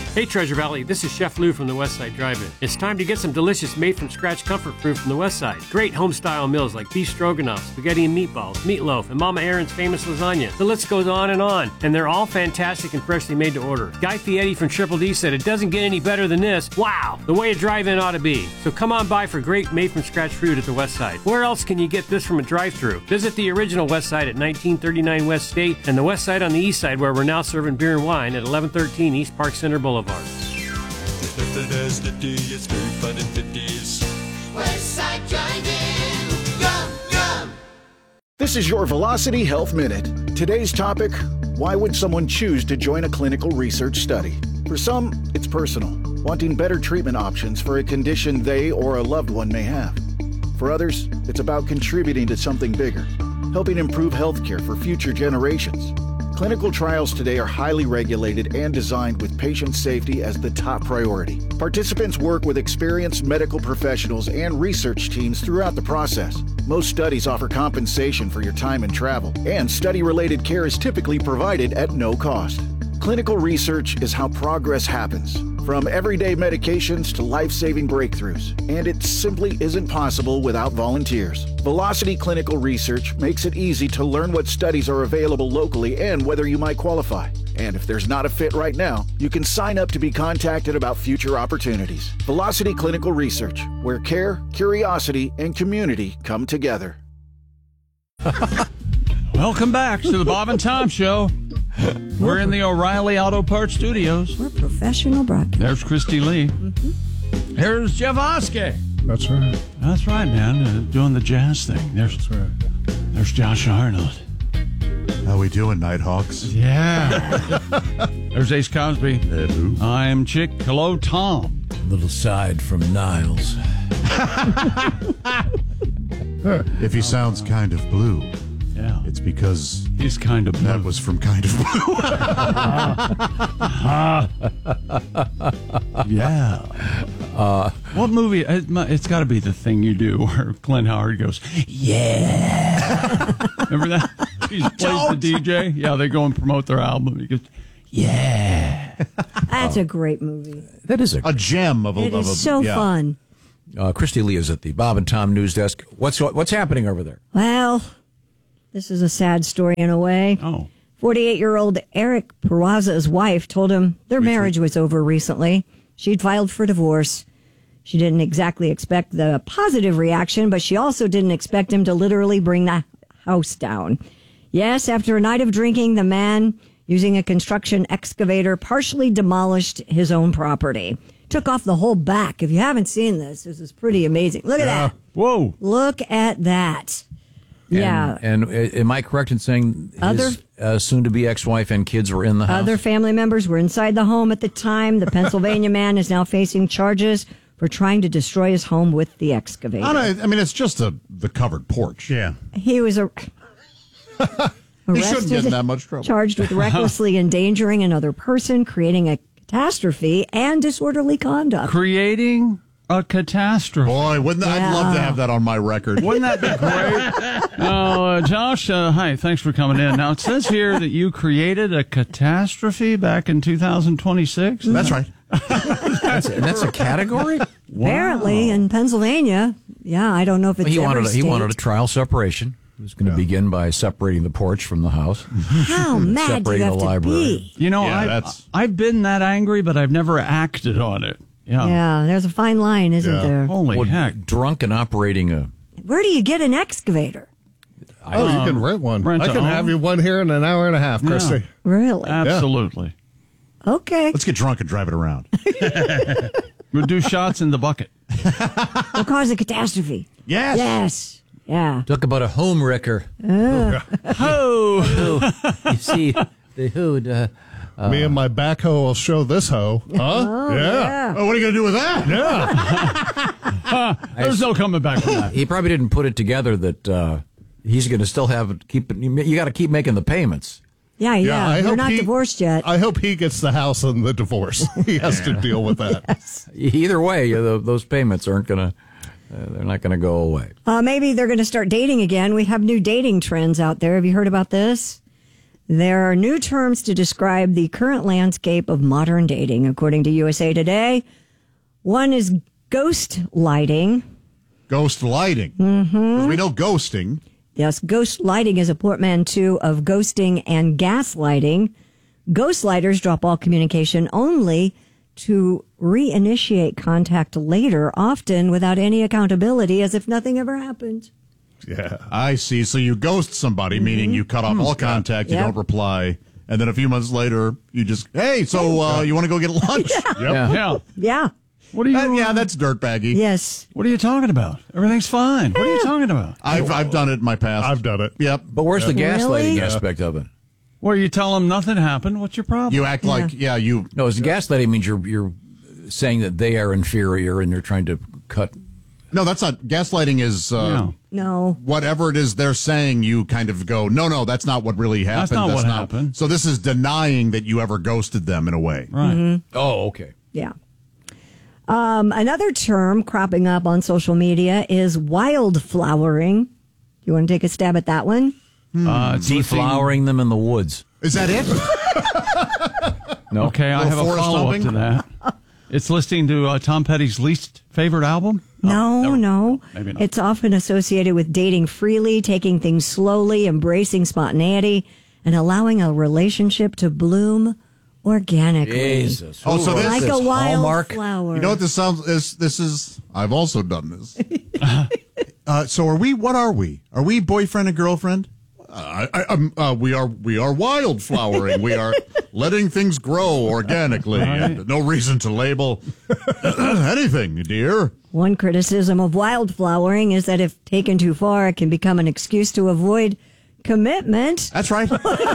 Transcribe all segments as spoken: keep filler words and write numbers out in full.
Hey Treasure Valley, this is Chef Lou from the Westside Drive-In. It's time to get some delicious made-from-scratch comfort food from the Westside. Great home-style meals like beef stroganoff, spaghetti and meatballs, meatloaf, and Mama Aaron's famous lasagna. The list goes on and on, and they're all fantastic and freshly made to order. Guy Fieri from Triple D said it doesn't get any better than this. Wow, the way a drive-in ought to be. So come on by for great made-from-scratch food at the Westside. Where else can you get this from a drive-thru? Visit the original Westside at nineteen thirty-nine West State and the Westside on the East Side, where we're now serving beer and wine at eleven thirteen East Park Center Boulevard. Westside Drive-In. Yum, yum. This is your Velocity Health Minute. Today's topic, why would someone choose to join a clinical research study? For some, it's personal, wanting better treatment options for a condition they or a loved one may have. For others, it's about contributing to something bigger, helping improve healthcare for future generations. Clinical trials today are highly regulated and designed with patient safety as the top priority. Participants work with experienced medical professionals and research teams throughout the process. Most studies offer compensation for your time and travel, and study-related care is typically provided at no cost. Clinical research is how progress happens, from everyday medications to life-saving breakthroughs, and it simply isn't possible without volunteers. Velocity Clinical Research makes it easy to learn what studies are available locally and whether you might qualify. And if there's not a fit right now, you can sign up to be contacted about future opportunities. Velocity Clinical Research, where care, curiosity, and community come together. Welcome back to the Bob and Tom Show. We're in the O'Reilly Auto Parts Studios. We're professional broadcasters. There's Christy Lee. Mm-hmm. Here's Jeff Oskey. That's right. That's right, man. Uh, doing the jazz thing. There's, That's right. There's Josh Arnold. How we doing, Nighthawks? Yeah. There's Ace Cosby. Hello. I'm Chick. Hello, Tom. Little side from Niles. If he sounds kind of blue, Yeah. it's because He's kind of that was from Kind of Blue. Yeah. Uh, what movie? It, it's got to be The Thing You Do, where Clint Howard goes, yeah. Remember that? He plays the D J. Yeah, they go and promote their album. He goes, yeah. That's a great movie. That is a, A gem of a... It of a is so yeah. fun. uh, Christy Lee is at the Bob and Tom News Desk. What's what's happening over there? Well, this is a sad story in a way. Oh. forty-eight-year-old Eric Peraza's wife told him their marriage was over recently. She'd filed for divorce. She didn't exactly expect the positive reaction, but she also didn't expect him to literally bring the house down. Yes, after a night of drinking, the man, using a construction excavator, partially demolished his own property. Took off the whole back. If you haven't seen this, this is pretty amazing. Look at that. Whoa. Look at that. Yeah. And, and uh, am I correct in saying Other- his uh, soon-to-be ex-wife and kids were in the house? Other family members were inside the home at the time. The Pennsylvania man is now facing charges for trying to destroy his home with the excavator. I, don't know, I mean, it's just a the covered porch. Yeah. He was a, He shouldn't get in that much trouble. charged with recklessly endangering another person, creating a catastrophe, and disorderly conduct. Creating a catastrophe. Boy, wouldn't that, I'd love to Yeah. have that on my record. Wouldn't that be great? Now, uh, Josh, uh, hi, thanks for coming in. Now, it says here that you created a catastrophe back in two thousand twenty-six. That's right. That's, and that's a category? Apparently, in Pennsylvania, yeah, I don't know if it's he every wanted a, he state. wanted a trial separation. He was going to begin by separating the porch from the house. How mad do you separating have the to library. be? You know, Yeah, I, that's- I've been that angry, but I've never acted on it. Yeah. Yeah, there's a fine line, isn't Yeah. there? Holy Well, heck. drunk and operating a... Where do you get an excavator? Oh, you can rent one. rent I a can have home? you one here in an hour and a half, Christy. Yeah. Really? Absolutely. Okay. Let's get drunk and drive it around. We'll do shots in the bucket. Will cause a catastrophe. Yes. Yes. Yeah. Talk about a home wrecker. Oh. You see, the hood... Uh, Me and my backhoe will show this hoe. Huh? yeah. Oh, what are you going to do with that? Yeah. There's no coming back from that. he probably didn't put it together that uh, he's going to still have it. Keep it. You got to keep making the payments. Yeah, yeah. I You're hope not he- divorced yet. I hope he gets the house and the divorce. He has to deal with that. Either way, uh, those payments aren't going to. Uh, they're not going to go away. Uh, maybe they're going to start dating again. We have new dating trends out there. Have you heard about this? There are new terms to describe the current landscape of modern dating, according to U S A Today. One is ghost lighting. Ghost lighting. Mm-hmm. We know ghosting. Yes, ghost lighting is a portmanteau of ghosting and gaslighting. Ghostlighters drop all communication only to reinitiate contact later, often without any accountability, as if nothing ever happened. Yeah. I see. So you ghost somebody, mm-hmm. meaning you cut off all contact, you Yep. don't reply, and then a few months later, you just, hey, so uh, you want to go get lunch? Yep. Yeah. Yeah. What are you? Uh, yeah, that's dirtbaggy. Yes. What are you talking about? Everything's fine. What are you talking about? I've I've done it in my past. I've done it. Yep. But where's the gaslighting Really? aspect of it? Where you tell them nothing happened. What's your problem? You act like, yeah, you. No, it's gaslighting means you're you're saying that they are inferior and you're trying to cut. No, that's not. Gaslighting is uh, No. No. whatever it is they're saying, you kind of go, no, no, that's not what really happened. not what happened. So this is denying that you ever ghosted them in a way. Right. Oh, okay. Yeah. Um, another term cropping up on social media is wildflowering. You want to take a stab at that one? Uh, it's listing- Deflowering them in the woods. Is that it? No. Okay, I Little have a forest follow up humping? to that. It's listening to uh, Tom Petty's least favorite album. No, never- no. maybe not. It's often associated with dating freely, taking things slowly, embracing spontaneity, and allowing a relationship to bloom organically. Jesus. Oh, so Who this- wrote Like this? a Hallmark? wildflower. You know what this sounds is? This is. I've also done this. uh, so are we? What are we? Are we boyfriend and girlfriend? Uh, I, I, um, uh, we are. We are wildflowering. We are letting things grow organically, and no reason to label anything, dear. One criticism of wildflowering is that if taken too far, it can become an excuse to avoid commitment. That's right.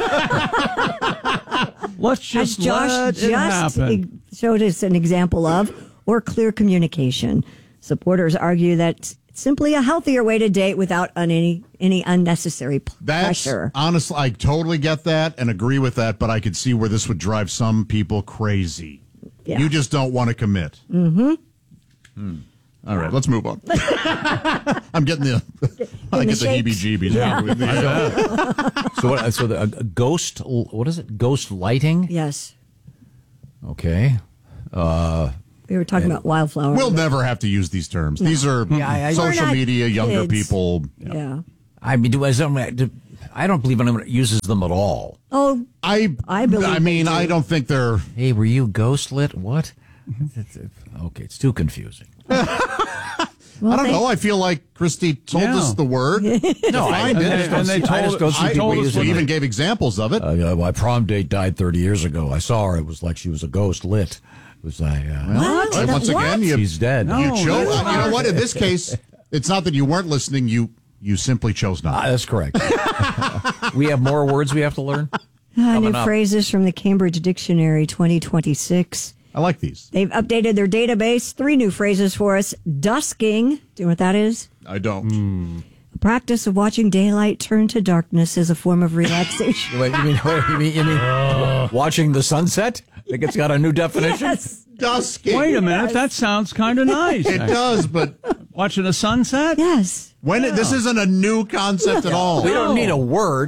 Let's As just Josh let it just happen. showed us an example of, or clear communication. Supporters argue that it's simply a healthier way to date without un- any any unnecessary p- That's pressure. honestly, I totally get that and agree with that, but I could see where this would drive some people crazy. Yeah. You just don't want to commit. Mm-hmm. Hmm. All right, let's move on. I'm getting the I the get the shakes. heebie-jeebies. Yeah. So what? So the a, a ghost. What is it? Ghost lighting. Yes. Okay. Uh, We were talking about wildflower. We'll never have to use these terms. These are I- I- social We're not media, younger kids. people. Yeah. I mean, do I don't. I don't believe anyone uses them at all. Oh, I I believe I mean, they do. I don't think they're. Hey, were you ghost lit? What? Okay, it's too confusing. well, I don't they- know. I feel like Christy told Yeah. us the word. No, I, Defined I it. just don't And they see- I told- just don't see I people told us using We it. even gave examples of it. Uh, yeah, my prom date died thirty years ago. I saw her. It was like she was a ghost lit. It was like, uh, What? Right, once What? again, you, she's dead. No. you Oh, chose. that's You know what? In this case, it's not that you weren't listening. You you simply chose Ah, not. that's correct. We have more words we have to learn. Ah, new coming up. phrases from the Cambridge Dictionary twenty twenty-six. I like these. They've updated their database. Three new phrases for us. Dusking. Do you know what that is? I don't. The practice of watching daylight turn to darkness as a form of relaxation. Wait, you mean, wait, you mean, you mean watching the sunset? I think it's got a new definition. Yes. Dusky. Wait a minute, that sounds kind of nice. It does, but Watching a sunset? Yes. when it, this isn't a new concept at all. We don't need a word.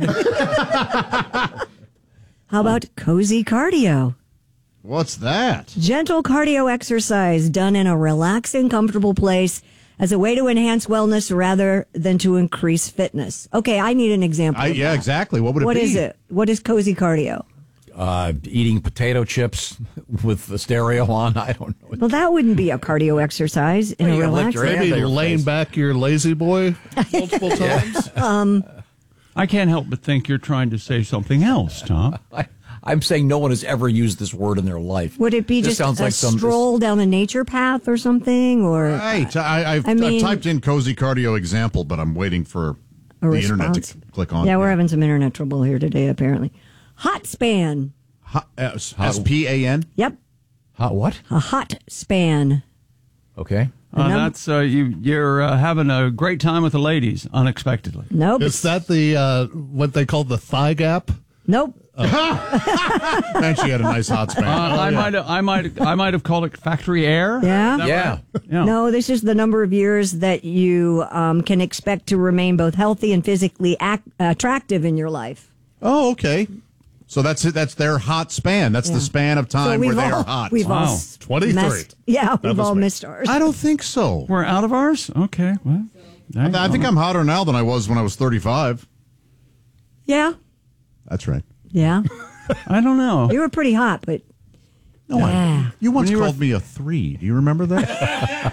How about cozy cardio? What's that? Gentle cardio exercise done in a relaxing, comfortable place as a way to enhance wellness rather than to increase fitness. Okay, I need an example. I, of yeah, that. exactly. What would it What be? is it? What is cozy cardio? Uh, eating potato chips with the stereo on. I don't know. Well, that wouldn't be a cardio exercise in Well, a you gotta lift your relaxing. hand. Maybe to your laying face. back your lazy boy multiple times. I can't help but think you're trying to say something else, Tom. I, I'm saying no one has ever used this word in their life. Would it be This just sounds a like some- stroll down a nature path or something? Or Right. I, I've, I mean- I've typed in cozy cardio example, but I'm waiting for a the internet response? to click on. Yeah, we're having some internet trouble here today, apparently. Hot span. Hot- S P A N. Yep, Hot what? a hot span. Okay. Uh, num- that's uh, you. You're uh, having a great time with the ladies unexpectedly. Nope. Is that the uh, what they call the thigh gap? Nope. And she had a nice hot span. Uh, I might. have- I might. I might have called it factory air. Yeah. Yeah. Yeah. No, this is the number of years that you um, can expect to remain both healthy and physically act- attractive in your life. Oh, okay. So that's it. That's their hot span. That's Yeah. the span of time So where we've they all- are hot. we've all Wow. s- twenty-three. messed- Yeah, That we've was all me. missed ours. I don't think so. We're out of ours? Okay, well. I, I think I'm hotter now than I was when I was thirty-five. Yeah, That's right. yeah. I don't know. You were pretty hot, but No, Yeah. I, you once When you called me a three. Do you remember that?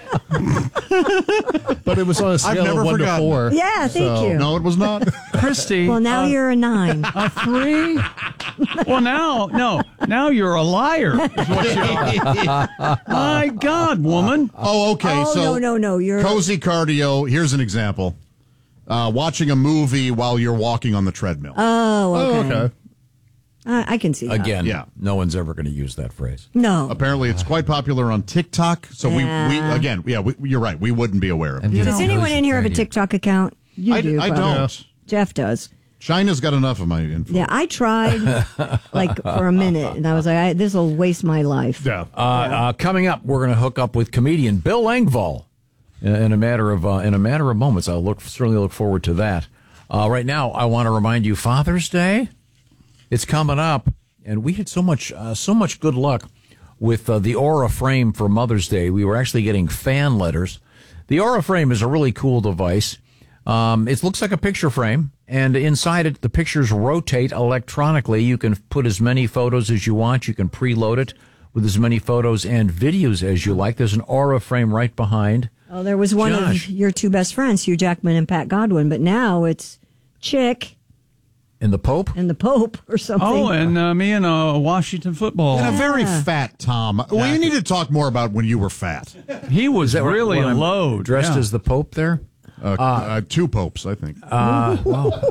But it was on a scale never of one to forgotten. four. yeah, thank So- you. No, it was not. Christy. Well, now uh, you're a nine. a three? Well, now, no. Now you're a liar. Is what you are. My God, woman. Oh, okay. Oh, so no, no, no, you're- cozy cardio. Here's an example: uh, watching a movie while you're walking on the treadmill. Oh, Oh, okay. okay. I, I can see that. Again, Yeah. no one's ever going to use that phrase. No. Apparently, it's quite popular on TikTok. So we, we Yeah. again, yeah, we, you're right. We wouldn't be aware of it. you Does know, anyone cozy in here have a cardio. TikTok account? You I, do. I probably. don't. Jeff does. China's got enough of my info. Yeah, I tried like for a minute, and I was like, this will waste my life. Yeah. Uh, uh, coming up, we're going to hook up with comedian Bill Engvall in, in a matter of uh, in a matter of moments. I'll look certainly look forward to that. Uh, right now, I want to remind you, Father's Day, it's coming up, and we had so much uh, so much good luck with uh, the Aura Frame for Mother's Day. We were actually getting fan letters. The Aura Frame is a really cool device. Um, it looks like a picture frame, and inside it, the pictures rotate electronically. You can put as many photos as you want. You can preload it with as many photos and videos as you like. There's an Aura Frame right behind. Oh, there was one Josh. of your two best friends, Hugh Jackman and Pat Godwin, but now it's Chick And the Pope? and the Pope or something. Oh, and uh, me and uh, Washington football. And a very fat Tom. We need to talk more about when you were fat. He was that really when a I'm load. Dressed yeah. as the Pope there? Uh, uh, two popes, I think. Uh, well,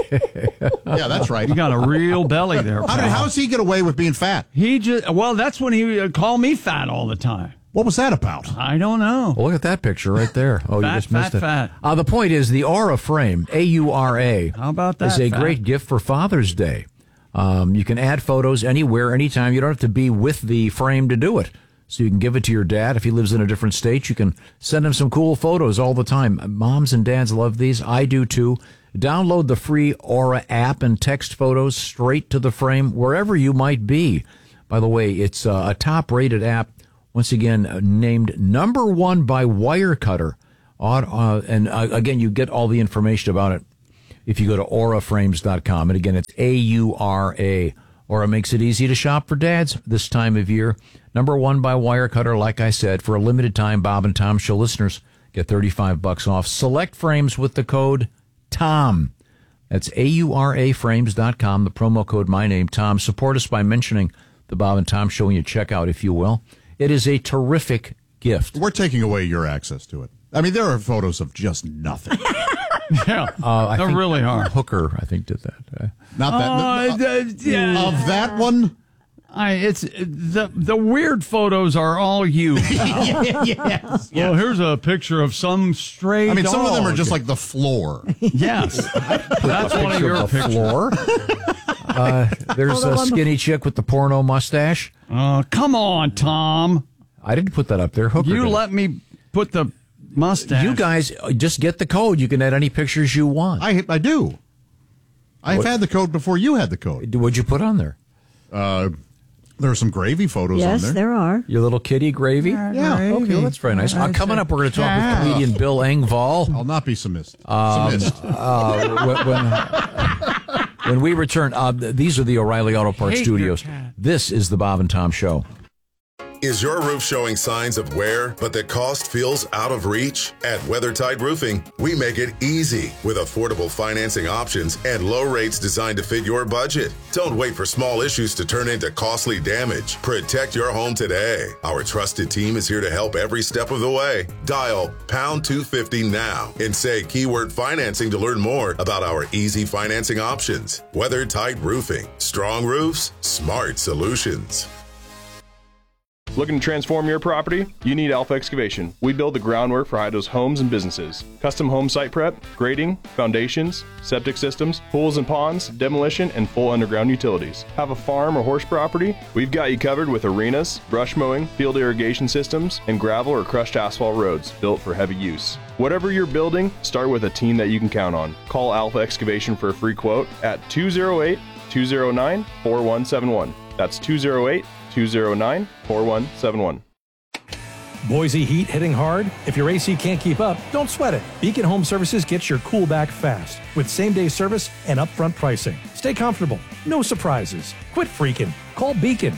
yeah, that's right. You got a real belly there. How did pal. how does he get away with being fat? He just well, that's when he would call me fat all the time. What was that about? I don't know. well, look at that picture right there. Oh, Fat, you just missed fat, it. fat. Uh, the point is, the Aura Frame, A U R A, How about that, is a fat? great gift for Father's Day. Um, you can add photos anywhere, anytime. You don't have to be with the frame to do it. So you can give it to your dad. If he lives in a different state, you can send him some cool photos all the time. Moms and dads love these. I do too. Download the free Aura app and text photos straight to the frame wherever you might be. By the way, it's uh, a top-rated app. Once again, uh, named number one by Wirecutter. Uh, uh, and uh, again, you get all the information about it if you go to aura frames dot com. And again, it's A U R A. Aura makes it easy to shop for dads this time of year. Number one by Wirecutter, like I said, for a limited time, Bob and Tom Show listeners get thirty-five bucks off. Select frames with the code TOM. That's A U R A frames dot com, the promo code my name, Tom. Support us by mentioning the Bob and Tom Show when you check out, if you will. It is a terrific gift. We're taking away your access to it. I mean, there are photos of just nothing. Yeah, Uh, I they think really are. Hooker, I think, did that. Uh, Not that. Uh, the- yeah. Of that one? I, it's the the weird photos are all you. Yes. Well, here's a picture of some stray. I mean, some of them are dog. just like the floor. yes. That's one of picture your of the pictures. floor. uh, there's Hold on, a one skinny chick with the porno mustache. Uh, come on, Tom. I didn't put that up there. Hooker You did. let me put the mustache. You guys uh, just get the code. You can add any pictures you want. I I do. I've What- had the code before you had the code. What'd you put on there? Uh, there are some gravy photos on yes, there. there are. Your little kitty gravy? Yeah. Okay, well, that's very nice. Uh, coming up, we're going to talk with comedian Bill Engvall. I'll not be submissive. Um, Submissed. uh, when, when, when we return, uh, th- these are the O'Reilly Auto Parts Hate your Studios. cat. This is the Bob and Tom Show. Is your roof showing signs of wear, but the cost feels out of reach? At WeatherTight Roofing, we make it easy with affordable financing options and low rates designed to fit your budget. Don't wait for small issues to turn into costly damage. Protect your home today. Our trusted team is here to help every step of the way. Dial pound two fifty now and say keyword financing to learn more about our easy financing options. WeatherTight Roofing. Strong roofs, smart solutions. Looking to transform your property? You need Alpha Excavation. We build the groundwork for Idaho's homes and businesses. Custom home site prep, grading, foundations, septic systems, pools and ponds, demolition, and full underground utilities. Have a farm or horse property? We've got you covered with arenas, brush mowing, field irrigation systems, and gravel or crushed asphalt roads built for heavy use. Whatever you're building, start with a team that you can count on. Call Alpha Excavation for a free quote at two oh eight, two oh nine, four one seven one. That's two oh eight, two oh nine, four one seven one. Boise heat hitting hard? If your A C can't keep up, don't sweat it. Beacon Home Services gets your cool back fast with same-day service and upfront pricing. Stay comfortable. No surprises. Quit freaking. Call Beacon.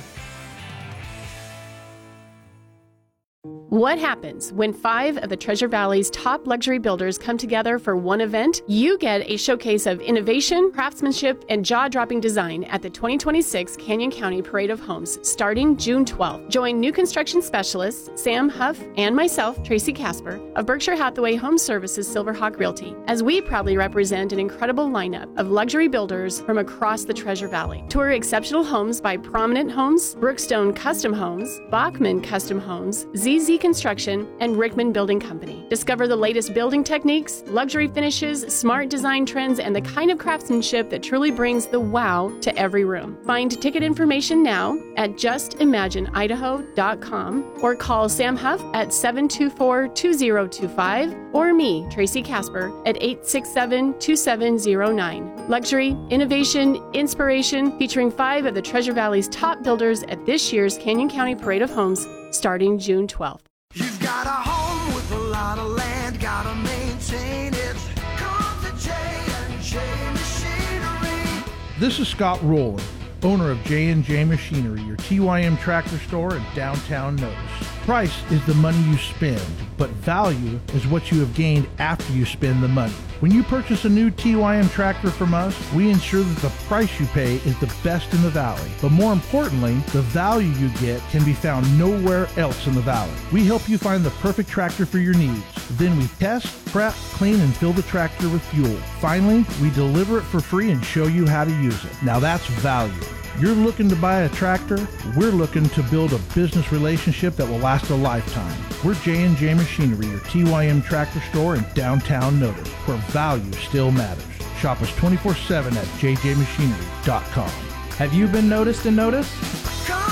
What happens when five of the Treasure Valley's top luxury builders come together for one event? You get a showcase of innovation, craftsmanship, and jaw-dropping design at the twenty twenty-six Canyon County Parade of Homes starting June twelfth. Join new construction specialists Sam Huff and myself, Tracy Casper, of Berkshire Hathaway Home Services Silverhawk Realty, as we proudly represent an incredible lineup of luxury builders from across the Treasure Valley. Tour exceptional homes by Prominent Homes, Brookstone Custom Homes, Bachman Custom Homes, Z Z Construction, and Rickman Building Company. Discover the latest building techniques, luxury finishes, smart design trends, and the kind of craftsmanship that truly brings the wow to every room. Find ticket information now at just imagine idaho dot com or call Sam Huff at seven two four, two oh two five or me, Tracy Casper, at eight six seven, two seven oh nine. Luxury, innovation, inspiration, featuring five of the Treasure Valley's top builders at this year's Canyon County Parade of Homes starting June twelfth. You've got a home with a lot of land, gotta maintain it. Come to J and J Machinery. This is Scott Rowland, owner of J and J Machinery, your T Y M tractor store in downtown Notice. Price is the money you spend, but value is what you have gained after you spend the money. When you purchase a new T Y M tractor from us, we ensure that the price you pay is the best in the valley. But more importantly, the value you get can be found nowhere else in the valley. We help you find the perfect tractor for your needs. Then we test, prep, clean, and fill the tractor with fuel. Finally, we deliver it for free and show you how to use it. Now that's value. You're looking to buy a tractor, we're looking to build a business relationship that will last a lifetime. We're J and J Machinery, your T Y M tractor store in downtown Notice, where value still matters. Shop us twenty-four seven at j j machinery dot com. Have you been noticed and noticed?